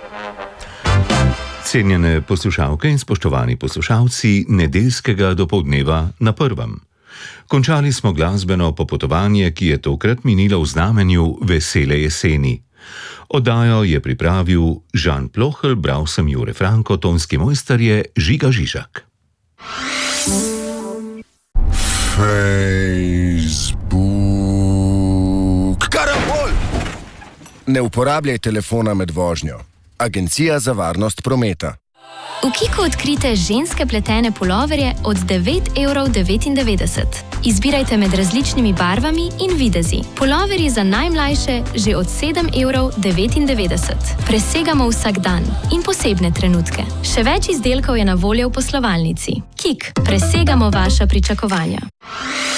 Cenjene poslušalke in spoštovani poslušalci nedeljskega dopoldneva na Prvem. Končali smo glasbeno popotovanje, ki je tokrat minilo v znamenju vesele jeseni. Oddajo je pripravil Žan Plohelj, bral sem Jure Franko, tonski mojster je Žiga Žižak. Facebook. Karambol! Ne uporabljaj telefona med vožnjo. Agencija za varnost prometa. V Kiku odkrite ženske pletene puloverje od 9,99 €. Izbirajte med različnimi barvami in videzi. Puloverji za najmlajše že od 7,99 €. Presegamo vsak dan in posebne trenutke. Še več izdelkov je na voljo v poslovalnici. Kik, presegamo vaša pričakovanja.